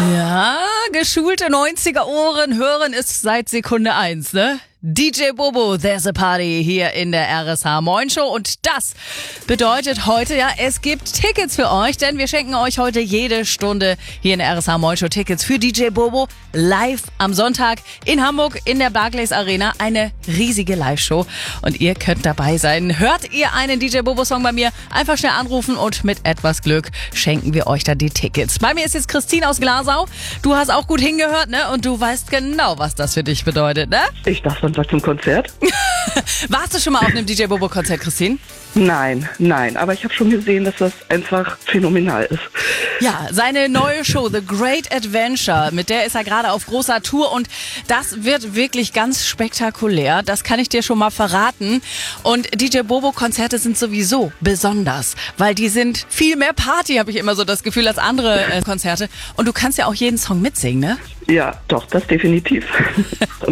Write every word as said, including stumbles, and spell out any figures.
Ja, geschulte neunziger-Ohren hören es seit Sekunde eins, ne? D J Bobo, there's a party hier in der R S H Moin Show und das bedeutet heute, ja, es gibt Tickets für euch, denn wir schenken euch heute jede Stunde hier in der R S H Moin Show Tickets für D J Bobo live am Sonntag in Hamburg in der Barclays Arena, eine riesige Live-Show und ihr könnt dabei sein. Hört ihr einen D J Bobo Song bei mir, einfach schnell anrufen und mit etwas Glück schenken wir euch dann die Tickets. Bei mir ist jetzt Christine aus Glasau, du hast auch gut hingehört, ne, und du weißt genau, was das für dich bedeutet, ne? Ich darf dann zum Konzert? Warst du schon mal auf einem D J Bobo Konzert, Christine? Nein, nein, aber ich habe schon gesehen, dass das einfach phänomenal ist. Ja, seine neue Show, The Great Adventure, mit der ist er gerade auf großer Tour und das wird wirklich ganz spektakulär, das kann ich dir schon mal verraten. Und D J Bobo Konzerte sind sowieso besonders, weil die sind viel mehr Party, habe ich immer so das Gefühl, als andere äh, Konzerte. Und du kannst ja auch jeden Song mitsingen, ne? Ja, doch, das definitiv.